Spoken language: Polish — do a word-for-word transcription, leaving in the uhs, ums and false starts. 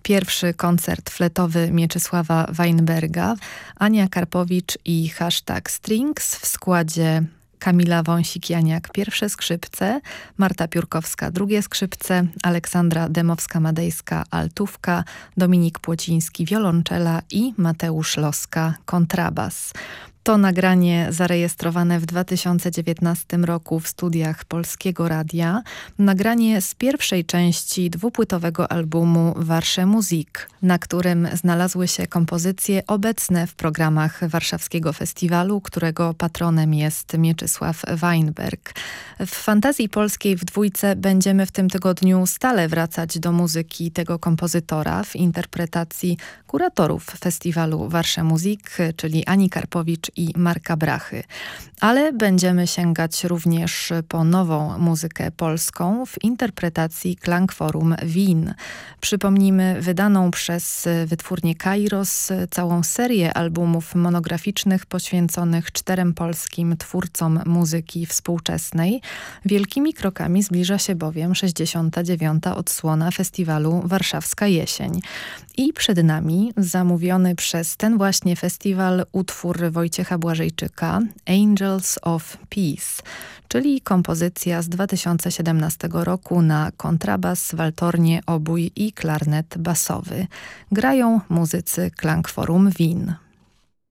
Pierwszy koncert fletowy Mieczysława Weinberga, Ania Karpowicz i Hashtag Strings w składzie Kamila Wąsik-Janiak pierwsze skrzypce, Marta Piórkowska drugie skrzypce, Aleksandra Demowska-Madejska altówka, Dominik Płociński wiolonczela i Mateusz Loska kontrabas. To nagranie zarejestrowane w dwa tysiące dziewiętnastym roku w studiach Polskiego Radia. Nagranie z pierwszej części dwupłytowego albumu Warsche Musik, na którym znalazły się kompozycje obecne w programach warszawskiego festiwalu, którego patronem jest Mieczysław Weinberg. W Fantazji Polskiej w dwójce będziemy w tym tygodniu stale wracać do muzyki tego kompozytora w interpretacji kuratorów festiwalu Warsche Musik, czyli Ani Karpowicz i Marka Brachy. Ale będziemy sięgać również po nową muzykę polską w interpretacji Klangforum Wien. Przypomnijmy wydaną przez wytwórnię Kairos całą serię albumów monograficznych poświęconych czterem polskim twórcom muzyki współczesnej. Wielkimi krokami zbliża się bowiem sześćdziesiąta dziewiąta odsłona festiwalu Warszawska Jesień. I przed nami zamówiony przez ten właśnie festiwal utwór Wojciecha Błażejczyka Angels of Peace, czyli kompozycja z dwa tysiące siedemnastego roku na kontrabas, waltornie, obój i klarnet basowy. Grają muzycy Klangforum Wien.